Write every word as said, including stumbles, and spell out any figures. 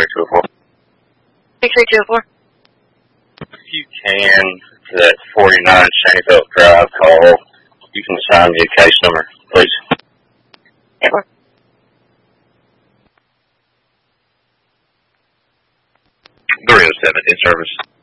two oh four. six three two oh four. If you can, to that forty-nine Shaneyville Drive call, you can assign me a case number, please. Yeah, four. three oh seven in service.